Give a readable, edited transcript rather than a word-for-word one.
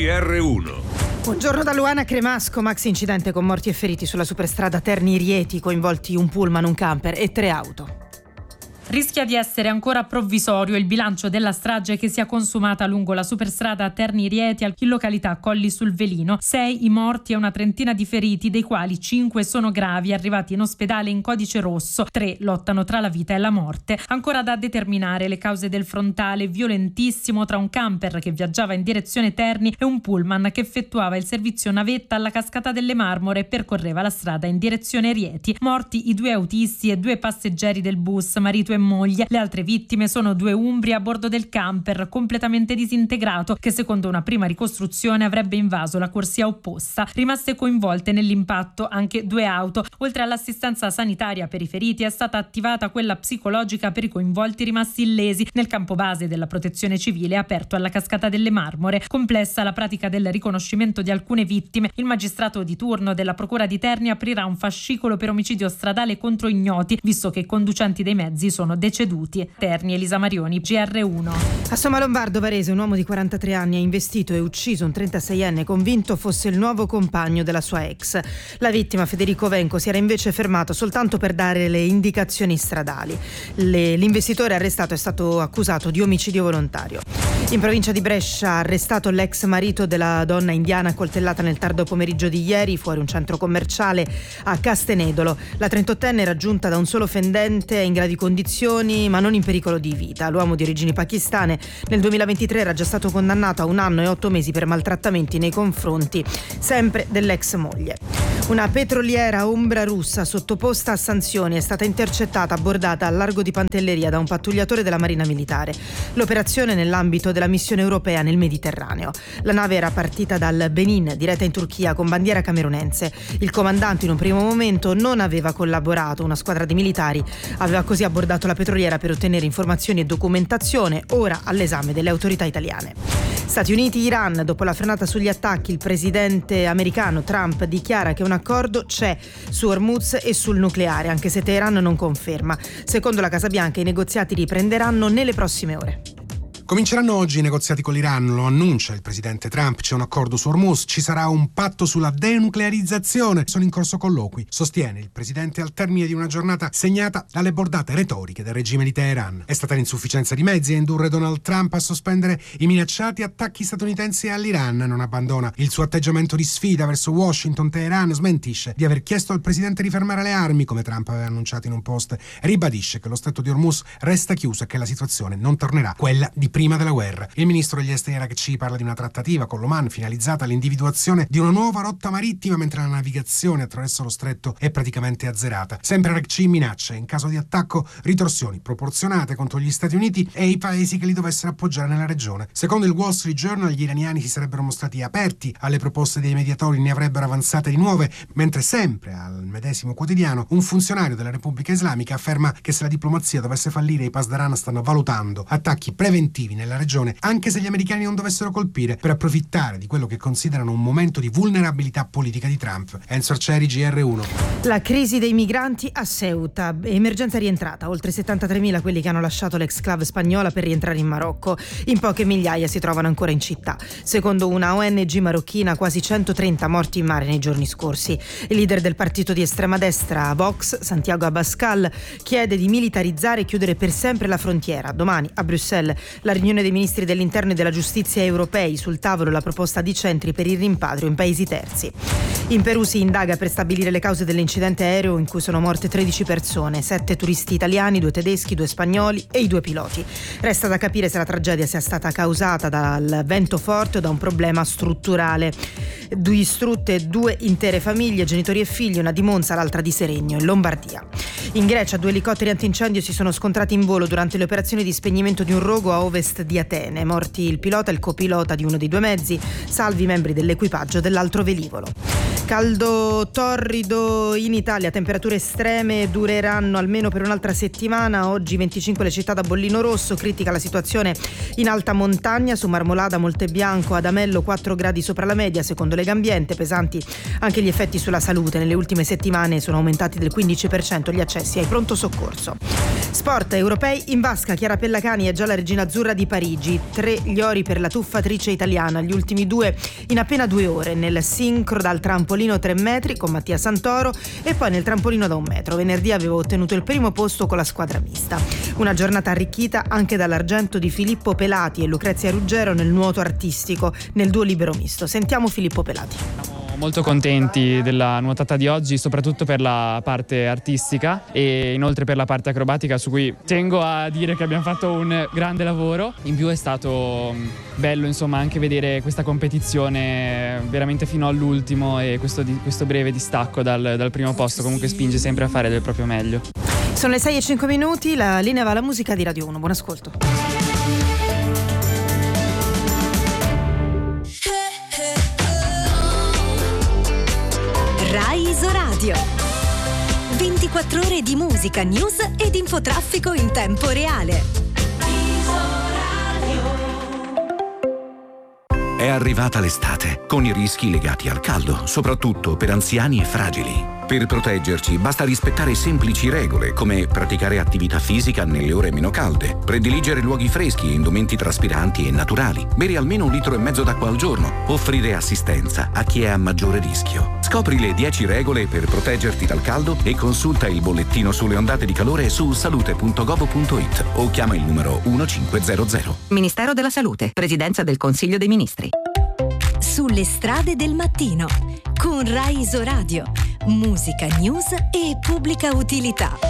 GR1. Buongiorno da Luana Cremasco. Maxi incidente con morti e feriti sulla superstrada Terni-Rieti, coinvolti un pullman, un camper e 3 auto. Rischia di essere ancora provvisorio il bilancio della strage che si è consumata lungo la superstrada Terni-Rieti in località Colli sul Velino. 6 i morti e una trentina di feriti, dei quali 5 sono gravi, arrivati in ospedale in codice rosso. 3 lottano tra la vita e la morte. Ancora da determinare le cause del frontale violentissimo tra un camper che viaggiava in direzione Terni e un pullman che effettuava il servizio navetta alla Cascata delle Marmore e percorreva la strada in direzione Rieti. Morti i 2 autisti e 2 passeggeri del bus, marito e moglie. Le altre vittime sono 2 umbri a bordo del camper completamente disintegrato che secondo una prima ricostruzione avrebbe invaso la corsia opposta. Rimaste coinvolte nell'impatto anche 2 auto. Oltre all'assistenza sanitaria per i feriti è stata attivata quella psicologica per i coinvolti rimasti illesi. Nel campo base della protezione civile aperto alla Cascata delle Marmore. Complessa la pratica del riconoscimento di alcune vittime. Il magistrato di turno della Procura di Terni aprirà un fascicolo per omicidio stradale contro ignoti, visto che i conducenti dei mezzi sono deceduti. Terni, Elisa Marioni, GR1. A Sommalombardo Varese un uomo di 43 anni ha investito e ucciso un 36enne convinto fosse il nuovo compagno della sua ex. La vittima, Federico Venco, si era invece fermato soltanto per dare le indicazioni stradali. L'investitore arrestato è stato accusato di omicidio volontario. In provincia di Brescia arrestato l'ex marito della donna indiana coltellata nel tardo pomeriggio di ieri fuori un centro commerciale a Castenedolo. La 38enne era giunta da un solo fendente, è in gravi condizioni ma non in pericolo di vita. L'uomo di origini pakistane nel 2023 era già stato condannato a 1 anno e 8 mesi per maltrattamenti nei confronti sempre dell'ex moglie. Una petroliera ombra russa sottoposta a sanzioni è stata intercettata, abbordata al largo di Pantelleria da un pattugliatore della Marina Militare. L'operazione nell'ambito della missione europea nel Mediterraneo. La nave era partita dal Benin, diretta in Turchia con bandiera camerunense. Il comandante in un primo momento non aveva collaborato. Una squadra di militari aveva così abbordato la petroliera per ottenere informazioni e documentazione, ora all'esame delle autorità italiane. Stati Uniti-Iran, dopo la frenata sugli attacchi, il presidente americano Trump dichiara che un accordo c'è su Hormuz e sul nucleare, anche se Teheran non conferma. Secondo la Casa Bianca i negoziati riprenderanno nelle prossime ore. Cominceranno oggi i negoziati con l'Iran, lo annuncia il presidente Trump. C'è un accordo su Hormuz, ci sarà un patto sulla denuclearizzazione. Sono in corso colloqui, sostiene il presidente al termine di una giornata segnata dalle bordate retoriche del regime di Teheran. È stata l'insufficienza di mezzi a indurre Donald Trump a sospendere i minacciati attacchi statunitensi all'Iran. Non abbandona il suo atteggiamento di sfida verso Washington. Teheran smentisce di aver chiesto al presidente di fermare le armi, come Trump aveva annunciato in un post. Ribadisce che lo stretto di Hormuz resta chiuso e che la situazione non tornerà quella di prima della guerra. Il ministro degli esteri Araghchi parla di una trattativa con l'Oman finalizzata all'individuazione di una nuova rotta marittima, mentre la navigazione attraverso lo stretto è praticamente azzerata. Sempre Araghchi minaccia in caso di attacco ritorsioni proporzionate contro gli Stati Uniti e i paesi che li dovessero appoggiare nella regione. Secondo il Wall Street Journal gli iraniani si sarebbero mostrati aperti alle proposte dei mediatori, ne avrebbero avanzate di nuove, mentre sempre al medesimo quotidiano un funzionario della Repubblica Islamica afferma che se la diplomazia dovesse fallire i Pasdaran stanno valutando attacchi preventivi nella regione, anche se gli americani non dovessero colpire, per approfittare di quello che considerano un momento di vulnerabilità politica di Trump. Enzo Arcieri, GR1. La crisi dei migranti a Ceuta, emergenza rientrata, oltre 73.000 quelli che hanno lasciato l'exclave spagnola per rientrare in Marocco. In poche migliaia si trovano ancora in città. Secondo una ONG marocchina, quasi 130 morti in mare nei giorni scorsi. Il leader del partito di estrema destra Vox, Santiago Abascal, chiede di militarizzare e chiudere per sempre la frontiera. Domani a Bruxelles la riunione dei ministri dell'interno e della giustizia europei, sul tavolo la proposta di centri per il rimpatrio in paesi terzi. In Perù si indaga per stabilire le cause dell'incidente aereo in cui sono morte 13 persone, 7 turisti italiani, 2 tedeschi, 2 spagnoli e i 2 piloti. Resta da capire se la tragedia sia stata causata dal vento forte o da un problema strutturale. Distrutte 2 intere famiglie, genitori e figli, una di Monza, l'altra di Seregno, in Lombardia. In Grecia 2 elicotteri antincendio si sono scontrati in volo durante le operazioni di spegnimento di un rogo a ovest di Atene. Morti il pilota e il copilota di uno dei 2 mezzi, salvi i membri dell'equipaggio dell'altro velivolo. Caldo torrido in Italia, temperature estreme dureranno almeno per un'altra settimana. Oggi 25 le città da bollino rosso, critica la situazione in alta montagna, su Marmolada, Montebianco, ad Amello 4 gradi sopra la media, secondo Legambiente. Pesanti anche gli effetti sulla salute, nelle ultime settimane sono aumentati del 15% gli accessi ai pronto soccorso. Sport, europei in vasca, Chiara Pellacani è già la regina azzurra di Parigi, 3 gli ori per la tuffatrice italiana, gli ultimi 2 in appena 2 ore, nel sincro dal trampolino 3 metri con Mattia Santoro e poi nel trampolino da 1 metro. Venerdì aveva ottenuto il primo posto con la squadra mista. Una giornata arricchita anche dall'argento di Filippo Pelati e Lucrezia Ruggero nel nuoto artistico nel duo libero misto. Sentiamo Filippo Pelati. Molto contenti della nuotata di oggi, soprattutto per la parte artistica e inoltre per la parte acrobatica, su cui tengo a dire che abbiamo fatto un grande lavoro. In più è stato bello, insomma, anche vedere questa competizione veramente fino all'ultimo e questo breve distacco dal primo posto comunque spinge sempre a fare del proprio meglio. Sono le 6:05, la linea va alla musica di Radio 1. Buon ascolto. Rai Isoradio. 24 ore di musica, news ed infotraffico in tempo reale. È arrivata l'estate, con i rischi legati al caldo, soprattutto per anziani e fragili. Per proteggerci basta rispettare semplici regole, come praticare attività fisica nelle ore meno calde, prediligere luoghi freschi e indumenti traspiranti e naturali, bere almeno 1,5 litri d'acqua al giorno, offrire assistenza a chi è a maggiore rischio. Scopri le 10 regole per proteggerti dal caldo e consulta il bollettino sulle ondate di calore su salute.gov.it o chiama il numero 1500. Ministero della Salute, Presidenza del Consiglio dei Ministri. Sulle strade del mattino, con Rai Isoradio. Musica, news e pubblica utilità.